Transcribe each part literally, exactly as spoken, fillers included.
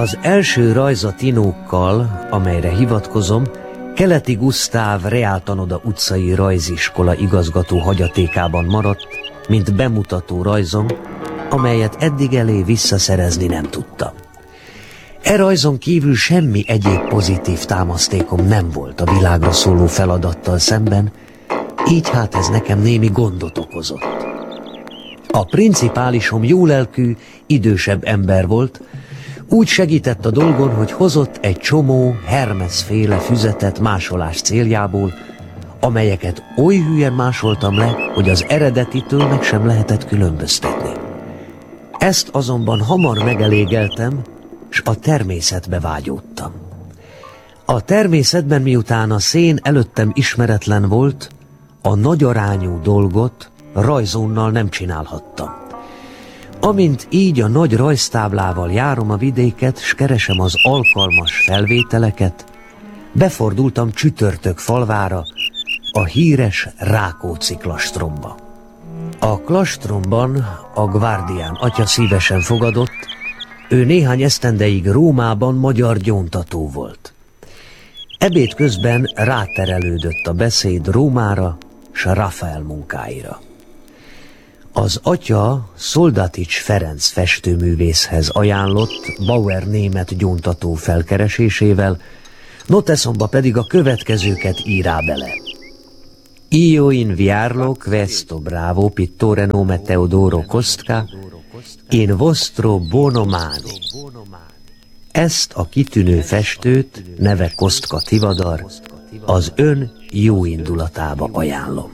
Az első rajz a tinókkal, amelyre hivatkozom, Keleti Gusztáv Reáltanoda utcai rajziskola igazgató hagyatékában maradt, mint bemutató rajzom, amelyet eddig elé visszaszerezni nem tudtam. E rajzon kívül semmi egyéb pozitív támasztékom nem volt a világra szóló feladattal szemben, így hát ez nekem némi gondot okozott. A principálisom jólelkű, idősebb ember volt, úgy segített a dolgon, hogy hozott egy csomó Hermes-féle füzetet másolás céljából, amelyeket oly hülyen másoltam le, hogy az eredetitől meg sem lehetett különböztetni. Ezt azonban hamar megelégeltem, s a természetbe vágyódtam. A természetben, miután a szén előttem ismeretlen volt, a nagyarányú dolgot rajzónnal nem csinálhattam. Amint így a nagy rajztáblával járom a vidéket, s keresem az alkalmas felvételeket, befordultam Csütörtök falvára, a híres Rákóczi klastromba. A klastromban a Guardián atya szívesen fogadott, ő néhány esztendeig Rómában magyar gyóntató volt. Ebéd közben ráterelődött a beszéd Rómára s Rafael munkáira. Az atya Szoldatics Ferenc festőművészhez ajánlott Bauer német gyóntató felkeresésével, noteszomba pedig a következőket írá bele. Io inviarlo questo bravo pittore nome Teodoro Kostka in vostro buono mani. Ezt a kitűnő festőt, neve Kostka Tivadar, az ön jó indulatába ajánlom.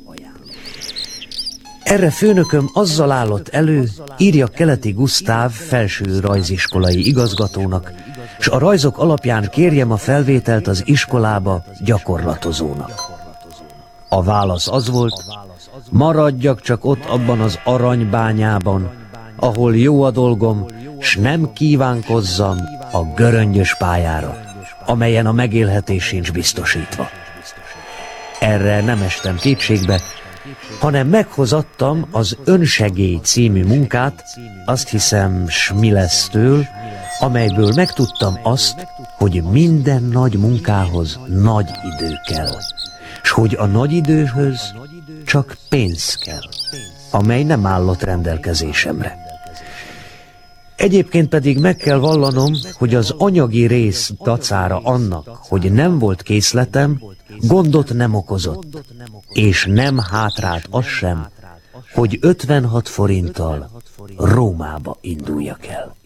Erre főnököm azzal állott elő, írja Keleti Gusztáv felső rajziskolai igazgatónak, s a rajzok alapján kérjem a felvételt az iskolába gyakorlatozónak. A válasz az volt, maradjak csak ott abban az aranybányában, ahol jó a dolgom, s nem kívánkozzam a göröngyös pályára, amelyen a megélhetés sincs biztosítva. Erre nem estem kétségbe, hanem meghozattam az Önsegély című munkát, azt hiszem Smilesztől, amelyből megtudtam azt, hogy minden nagy munkához nagy idő kell, s hogy a nagy időhöz csak pénz kell, amely nem állott rendelkezésemre. Egyébként pedig meg kell vallanom, hogy az anyagi rész dacára annak, hogy nem volt készletem, gondot nem okozott, és nem hátrált az sem, hogy ötvenhat forinttal Rómába induljak el.